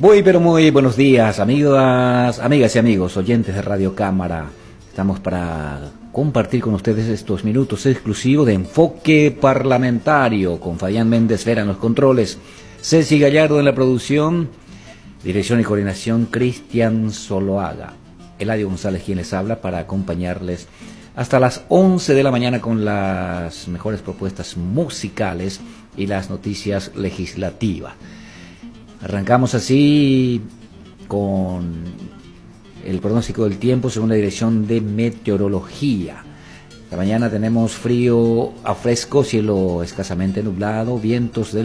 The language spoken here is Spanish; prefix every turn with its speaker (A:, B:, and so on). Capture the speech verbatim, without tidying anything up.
A: Muy, pero muy buenos días, amigas, amigas y amigos, oyentes de Radio Cámara. Estamos para compartir con ustedes estos minutos exclusivos de Enfoque Parlamentario, con Fabián Méndez Vera en los controles, Ceci Gallardo en la producción, dirección y coordinación Cristian Zoloaga. Eladio González quien les habla para acompañarles hasta las once de la mañana con las mejores propuestas musicales y las noticias legislativas. Arrancamos así con el pronóstico del tiempo según la Dirección de Meteorología. Esta mañana tenemos frío a fresco, cielo escasamente nublado, vientos del